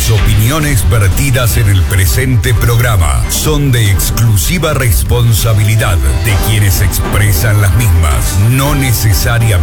Las opiniones vertidas en el presente programa son de exclusiva responsabilidad de quienes expresan las mismas. No necesariamente